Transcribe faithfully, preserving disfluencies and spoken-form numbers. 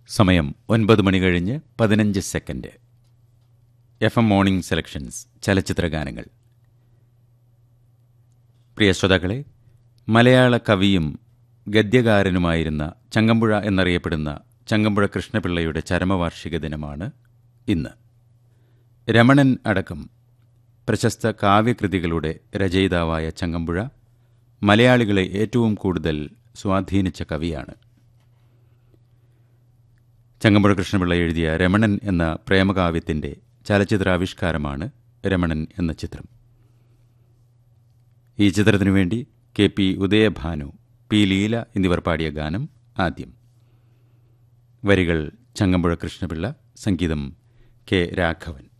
സമയം ഒൻപത് മണി കഴിഞ്ഞ് പതിനഞ്ച് second. F M morning selections ചലച്ചിത്ര ഗാനങ്ങൾ. പ്രിയ ശ്രോതാക്കളെ, മലയാള കവിയും ഗദ്യകാരനുമായിരുന്ന ചങ്ങമ്പുഴ എന്നറിയപ്പെടുന്ന ചങ്ങമ്പുഴ കൃഷ്ണപിള്ളയുടെ ചരമവാർഷിക ദിനമാണ് ഇന്ന്. രമണൻ അടക്കം പ്രശസ്ത കാവ്യകൃതികളുടെ രചയിതാവായ ചങ്ങമ്പുഴ മലയാളികളെ ഏറ്റവും കൂടുതൽ സ്വാധീനിച്ച കവിയാണ്. ചങ്ങമ്പുഴ കൃഷ്ണപിള്ള എഴുതിയ രമണൻ എന്ന പ്രേമകാവ്യത്തിൻ്റെ ചലച്ചിത്രാവിഷ്കാരമാണ് രമണൻ എന്ന ചിത്രം. ഈ ചിത്രത്തിനു വേണ്ടി K P Udayabhanu, P Leela എന്നിവർ പാടിയ ഗാനം ആദ്യം. വരികൾ ചങ്ങമ്പുഴ കൃഷ്ണപിള്ള, സംഗീതം കെ രാഘവൻ.